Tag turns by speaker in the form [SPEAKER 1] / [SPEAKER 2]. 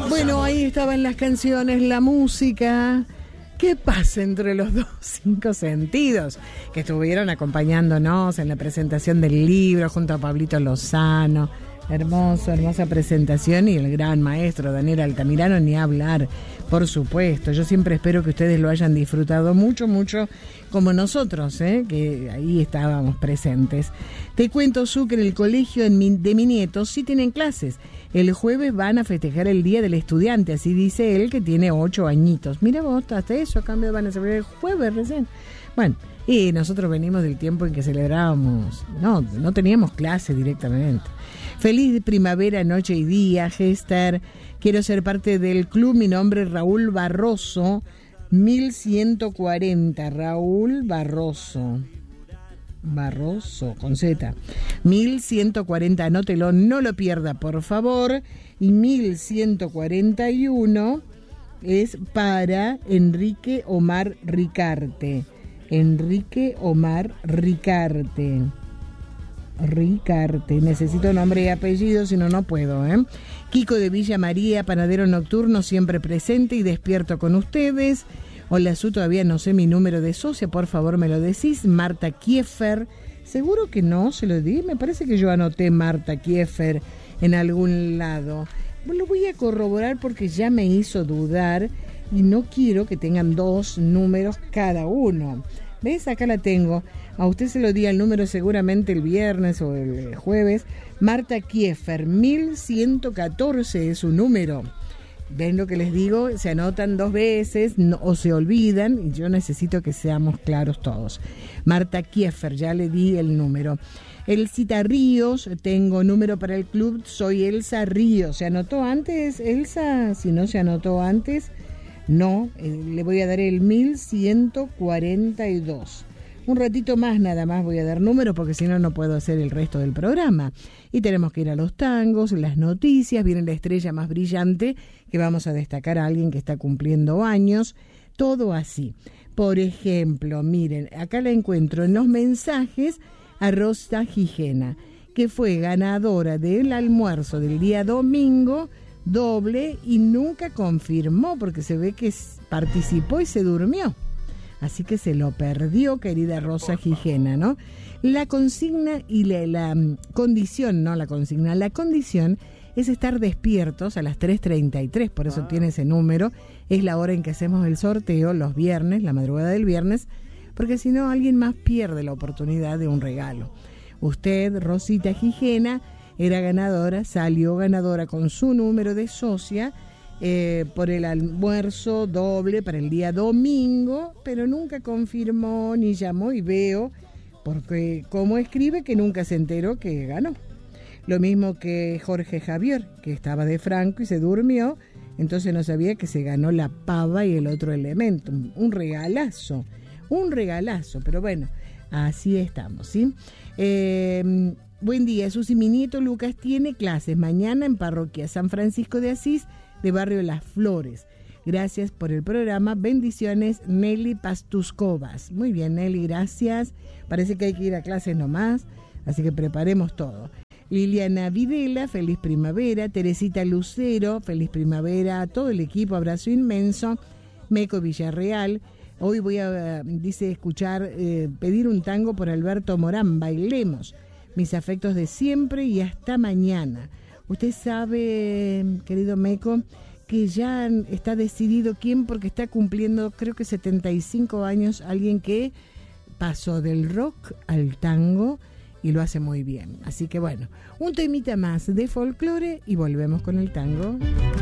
[SPEAKER 1] Bueno, ahí estaban las canciones, la música. ¿Qué pasa entre los cinco sentidos? Que estuvieron acompañándonos en la presentación del libro junto a Pablito Lozano. Hermosa presentación, y el gran maestro Daniel Altamirano, ni hablar, por supuesto. Yo siempre espero que ustedes lo hayan disfrutado mucho, como nosotros, que ahí estábamos presentes. Te cuento, Su, que en el colegio de mi nieto sí tienen clases. El jueves van a festejar el Día del Estudiante, así dice él, que tiene 8 añitos. Mira vos, hasta eso, a cambio van a celebrar el jueves recién. Bueno, y nosotros venimos del tiempo en que celebrábamos, no teníamos clase directamente. Feliz primavera, noche y día, Hester. Quiero ser parte del club. Mi nombre es Raúl Barroso, 1140. Raúl Barroso, con Z. 1140, anótelo, no lo pierda, por favor. Y 1141 es para Enrique Omar Ricarte. Ricarte, necesito nombre y apellido, si no, no puedo, Kiko de Villa María, panadero nocturno, siempre presente y despierto con ustedes. Hola, Su, todavía no sé mi número de socia, por favor me lo decís. Marta Kiefer, seguro que no, se lo di, me parece que yo anoté Marta Kiefer en algún lado. Lo voy a corroborar porque ya me hizo dudar y no quiero que tengan 2 números cada uno. ¿Ves? Acá la tengo. A usted se lo di el número seguramente el viernes o el jueves. Marta Kiefer, 1114 es su número. ¿Ven lo que les digo? Se anotan 2 veces o se olvidan, y yo necesito que seamos claros todos. Marta Kiefer, ya le di el número. Elcita Ríos, tengo número para el club, soy Elsa Ríos. ¿Se anotó antes, Elsa? Si no se anotó antes, no, le voy a dar el 1142. Un ratito más nada más voy a dar número porque si no, no puedo hacer el resto del programa. Y tenemos que ir a los tangos, las noticias, viene la estrella más brillante, que vamos a destacar a alguien que está cumpliendo años, todo así. Por ejemplo, miren, acá la encuentro en los mensajes a Rosa Gijena, que fue ganadora del almuerzo del día domingo, doble, y nunca confirmó porque se ve que participó y se durmió. Así que se lo perdió, querida Rosa Gijena, ¿no? La consigna y la condición, no la consigna, la condición es estar despiertos a las 3:33, por eso tiene ese número. Es la hora en que hacemos el sorteo los viernes, la madrugada del viernes, porque si no alguien más pierde la oportunidad de un regalo. Usted, Rosita Gijena, era ganadora, salió ganadora con su número de socia, por el almuerzo doble para el día domingo, pero nunca confirmó ni llamó, y veo, porque como escribe, que nunca se enteró que ganó. Lo mismo que Jorge Javier, que estaba de franco y se durmió, entonces no sabía que se ganó la pava y el otro elemento. Un regalazo, pero bueno, así estamos, ¿sí? Buen día, Susi. Mi nieto Lucas tiene clases mañana en Parroquia San Francisco de Asís, de Barrio Las Flores. Gracias por el programa. Bendiciones, Nelly Pastuscovas. Muy bien, Nelly, gracias. Parece que hay que ir a clases nomás, así que preparemos todo. Liliana Videla, feliz primavera. Teresita Lucero, feliz primavera a todo el equipo, abrazo inmenso. Meco Villarreal, hoy voy a, dice, escuchar, pedir un tango por Alberto Morán, bailemos. Mis afectos de siempre y hasta mañana. Usted sabe, querido Meco, que ya está decidido quién, porque está cumpliendo, creo que 75 años, alguien que pasó del rock al tango y lo hace muy bien. Así que bueno, un temita más de folclore y volvemos con el tango.